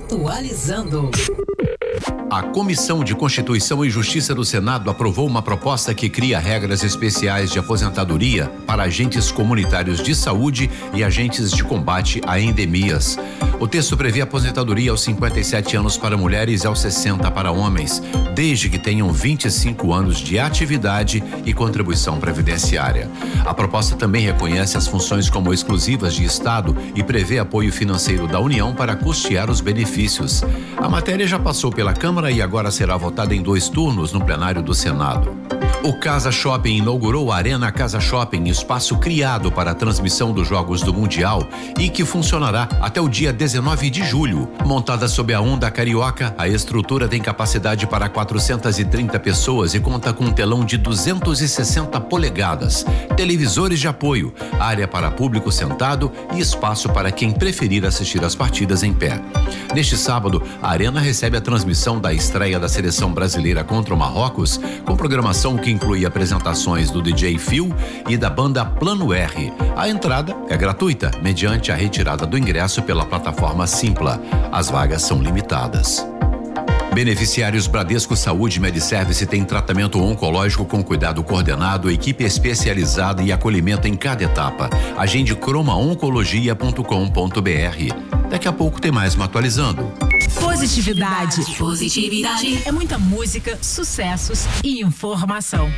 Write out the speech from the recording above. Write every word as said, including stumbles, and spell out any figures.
Atualizando. A Comissão de Constituição e Justiça do Senado aprovou uma proposta que cria regras especiais de aposentadoria para agentes comunitários de saúde e agentes de combate a endemias. O texto prevê aposentadoria aos cinquenta e sete anos para mulheres e aos sessenta para homens, desde que tenham vinte e cinco anos de atividade e contribuição previdenciária. A proposta também reconhece as funções como exclusivas de Estado e prevê apoio financeiro da União para custear os benefícios. A matéria já passou pela Câmara e agora será votada em dois turnos no plenário do Senado. O Casa Shopping inaugurou a Arena Casa Shopping, espaço criado para a transmissão dos Jogos do Mundial e que funcionará até o dia dezenove de julho. Montada sob a onda carioca, a estrutura tem capacidade para quatrocentas e trinta pessoas e conta com um telão de duzentas e sessenta polegadas, televisores de apoio, área para público sentado e espaço para quem preferir assistir às partidas em pé. Neste sábado, a Arena recebe a transmissão da estreia da seleção brasileira contra o Marrocos, com programação que inclui apresentações do D J Phil e da banda Plano R. A entrada é gratuita, mediante a retirada do ingresso pela plataforma Simpla. As vagas são limitadas. Beneficiários Bradesco Saúde Mediservice têm tratamento oncológico com cuidado coordenado, equipe especializada e acolhimento em cada etapa. Agende croma oncologia ponto com ponto br. Daqui a pouco tem mais uma atualizando. Positividade. Positividade. É muita música, sucessos e informação.